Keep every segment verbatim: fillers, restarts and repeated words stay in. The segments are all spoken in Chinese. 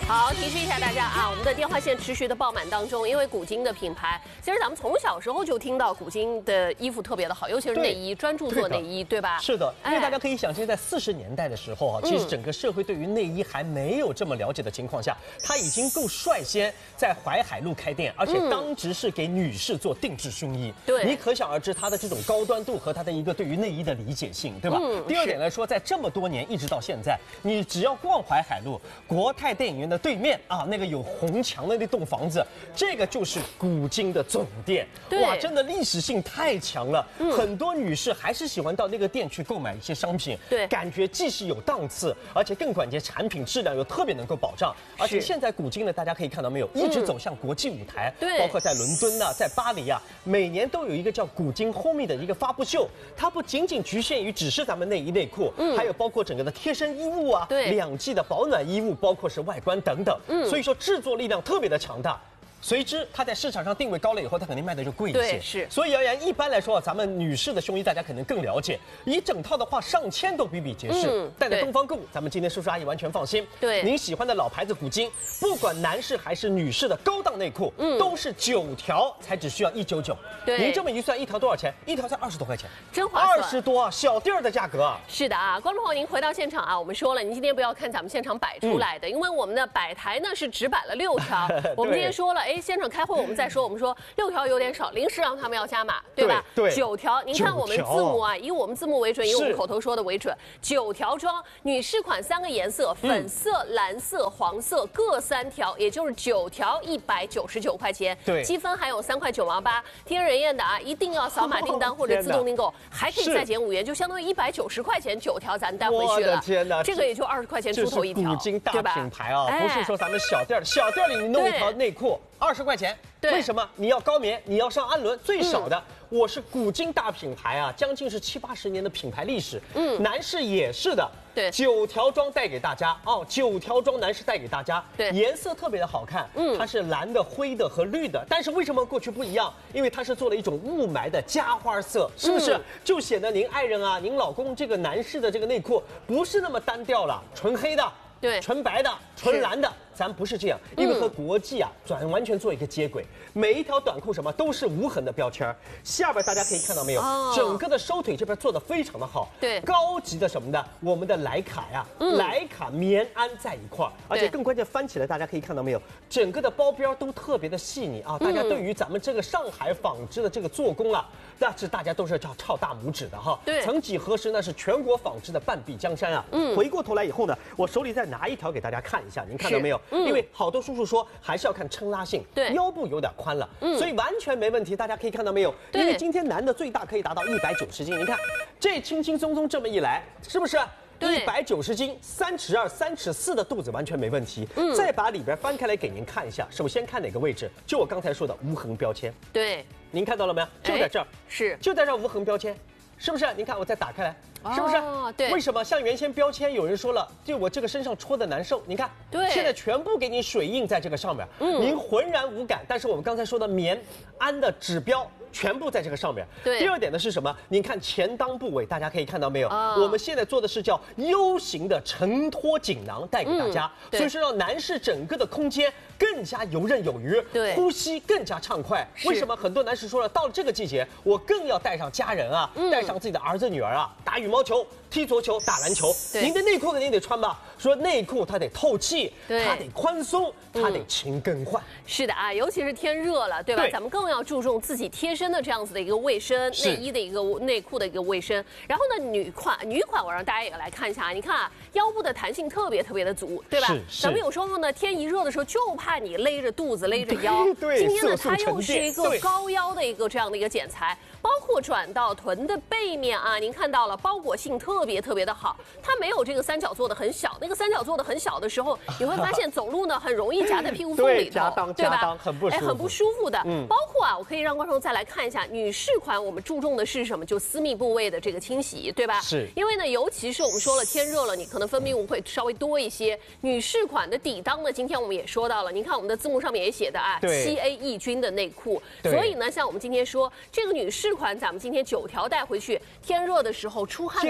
好，提示一下大家啊，我们的电话线持续的爆满当中，因为古今的品牌，其实咱们从小时候就听到古今的衣服特别的好，尤其是内衣，专注做内衣，对吧？ 是的，因为大家可以想象，在四十年代的时候啊，其实整个社会对于内衣还没有这么了解的情况下，它已经够率先在淮海路开店，而且当值是给女士做定制胸衣。对，你可想而知它的这种高端度和它的一个对于内衣的理解性，对吧？第二点来说，在这么多年一直到现在，你只要逛淮海路，国泰电影院的对面啊，那个有红墙的那栋房子，这个就是古今的总店。哇，真的历史性太强了。嗯、很多女士还是喜欢到那个店去购买一些商品，对，感觉既是有档次，而且更关键，产品质量又特别能够保障。而且现在古今呢，大家可以看到没有，一直走向国际舞台，对、嗯，包括在伦敦呐、啊，在巴黎啊，每年都有一个叫古今 Homey 的一个发布秀。它不仅仅局限于只是咱们内衣内裤，嗯，还有包括整个的贴身衣物啊，对，两季的保暖衣物，包括是外观等等。嗯，所以说制作力量特别的强大。随之，它在市场上定位高了以后，它肯定卖的就贵一些。对，是。所以而言，一般来说，咱们女士的胸衣大家可能更了解，一整套的话上千都比比皆是。嗯，带着东方购物，咱们今天叔叔阿姨完全放心。对，您喜欢的老牌子古今，不管男士还是女士的高档内裤，嗯，都是九条才只需要一九九。对，您这么一算，一条多少钱？一条才二十多块钱， 真划算。 二十多啊，小店儿的价格啊。 是的啊，观众朋友，您回到现场啊，我们说了，您今天不要看咱们现场摆出来的，嗯、因为我们的摆台呢是只摆了六条。我们今天说了，哎，现场开会我们。再说，我们说六条有点少，临时让他们要加码，对吧？对，九条。您看我们字幕啊，以我们字幕为准，以我们口头说的为准。九条装，女士款三个颜色，粉色、蓝色、黄色各三条，也就是九条一百九十九块钱。对，积分还有三块九毛八。听人燕的啊，一定要扫码订单或者自动订购，还可以再减五元，就相当于一百九十块钱九条，咱带回去了。 天哪， 这个也就二十块钱出头一条， 古今大品牌啊，不是说咱们小店小店里你弄一条内裤二十块钱。为什么你要高棉？你要上安伦？最少的，嗯、我是古今大品牌啊，将近是七八十年的品牌历史。嗯，男士也是的。对，九条装带给大家哦，九条装男士带给大家。对，颜色特别的好看。嗯，它是蓝的、灰的和绿的。但是为什么过去不一样？因为它是做了一种雾霾的加花色，是不是？嗯、就显得您爱人啊、您老公这个男士的这个内裤不是那么单调了，纯黑的。对，纯白的、纯蓝的，咱不是这样，因为和国际啊转完全做一个接轨，每一条短裤什么都是无痕的标签。下边大家可以看到没有，哦、整个的收腿这边做的非常的好，对，高级的什么的，我们的莱卡呀，嗯、莱卡棉安在一块儿，而且更关键，翻起来大家可以看到没有，整个的包边都特别的细腻啊，大家对于咱们这个上海纺织的这个做工啊，那是大家都是叫抄大拇指的哈。对，曾几何时呢是全国纺织的半壁江山啊。嗯，回过头来以后呢，我手里再拿一条给大家看一下，您看到没有？嗯、因为好多叔叔说还是要看撑拉性，对，腰部有点宽了，嗯，所以完全没问题。大家可以看到没有？因为今天男的最大可以达到一百九十斤，您看这轻轻松松这么一来，是不是？一百九十斤，三尺二、三尺四的肚子完全没问题。嗯，再把里边翻开来给您看一下。首先看哪个位置？就我刚才说的无痕标签。对，您看到了没有？就在这儿，是就在这儿无痕标签，是不是？您看我再打开来。是不是？哦、对。为什么像原先标签有人说了，就我这个身上戳的难受，你看，对，现在全部给你水印在这个上面，嗯，您浑然无感。但是我们刚才说的棉安的指标。全部在这个上面。对。第二点呢是什么？您看前裆部位，大家可以看到没有？哦、我们现在做的是叫 U 型的承托锦囊带给大家，嗯、所以说让男士整个的空间更加游刃有余，对，呼吸更加畅快。为什么很多男士说了，到了这个季节，我更要带上家人啊，嗯、带上自己的儿子女儿啊，打羽毛球、踢足球、打篮球。您的内裤肯定得穿吧？说内裤它得透气，它得宽松，它得勤更换。嗯、是的啊，尤其是天热了，对吧？对咱们更要注重自己贴身的这样子的一个卫生，内衣的一个内裤的一个卫生。然后呢，女款女款我让大家也来看一下啊，你看啊，腰部的弹性特别特别的足，对吧？咱们有时候呢，天一热的时候就怕你勒着肚子、勒着腰。对，今天呢，它又是一个高腰的一个这样的一个剪裁，包括转到臀的背面啊，您看到了，包裹性特别特别的好，它没有这个三角做的很小，那个三角做的很小的时候，你会发现走路呢很容易夹在屁股缝里头，对吧？很不舒服，哎，很不舒服的。嗯，包括啊，我可以让观众再来看一下。女士款我们注重的是什么？就私密部位的这个清洗，对吧？是。因为呢，尤其是我们说了天热了，你可能分泌物会稍微多一些。女士款的底裆呢，今天我们也说到了，您看我们的字幕上面也写的啊，七 A 抑菌的内裤。所以呢，像我们今天说这个女士款，咱们今天九条带回去，天热的时候出汗的时候，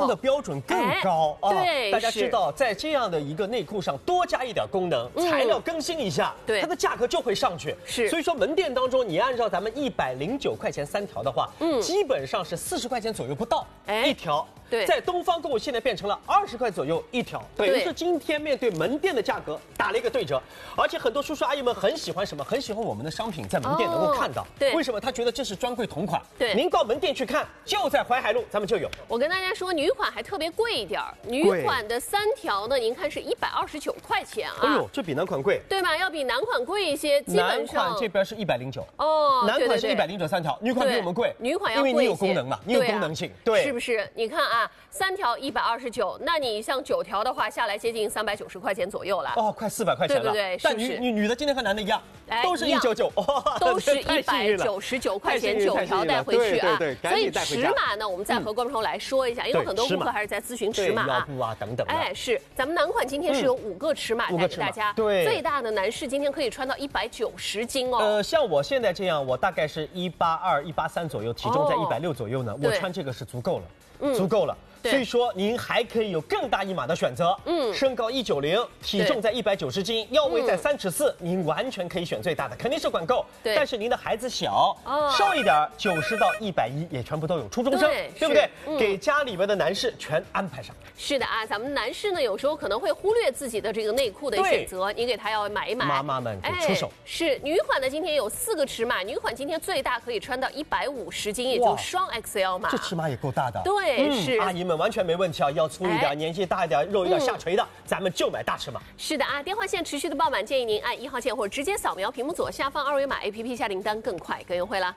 装的标准更高啊。 对， 大家知道，在这样的一个内裤上多加一点功能，材料更新一下， 对， 它的价格就会上去。 是， 所以说门店当中，你按照咱们一百零九块钱三条的话，嗯，基本上是四十块钱左右不到一条。 对， 在东方购物现在变成了二十块左右一条，等于是今天面对门店的价格打了一个对折，而且很多叔叔阿姨们很喜欢什么？很喜欢我们的商品在门店能够看到。哦、 对， 为什么？他觉得这是专柜同款。 对， 您到门店去看，就在淮海路，咱们就有。 我跟大家说，女款还特别贵一点儿，女款的三条呢，您看是一百二十九块钱啊。 哎呦，这比男款贵， 对吧？要比男款贵一些，基本上。 男款这边是一百零九哦， 男款是一百零九三条，女款比我们贵， 女款要贵因为你有功能嘛，你有功能性，对， 是不是？你看啊，三条。一百二十九，那你像九条的话，下来接近三百九十块钱左右了。 哦，快四百块钱了， 对不对？ 但女女女的今天和男的一样， 哎、 都是一九九， 都是一百九十九块钱九条带回去啊。 对对， 所以尺码呢，我们再和观众朋友来说一下，因为很多顾客还是在咨询尺码啊，腰部啊等等。 哎，是，咱们男款今天是有五个尺码带给大家， 对， 最大的男士今天可以穿到一百九十斤哦。 呃，像我现在这样，我大概是一八二、一八三左右，体重在一百六左右呢，我穿这个是足够了，足够了。所以说，您还可以有更大一码的选择。嗯，身高一九零，体重在一百九十斤，腰围在三尺四，您完全可以选最大的，肯定是管够。 对， 但是您的孩子小，瘦一点，九十到一百一也全部都有，初中生，对不对？给家里边的男士全安排上。 是的啊，咱们男士呢，有时候可能会忽略自己的这个内裤的选择，你给他要买一买。 妈妈们出手。 是女款的，今天有四个尺码，女款今天最大可以穿到一百五十斤，也就双 X L 码。 这尺码也够大的。 对，是阿姨们完全没问题啊。要粗一点，年纪大一点，肉要下垂的，咱们就买大尺码。 是的啊，电话线持续的爆满，建议您按一号键或者直接扫描屏幕左下方二维码 A P P 下订单，更快更优惠啦。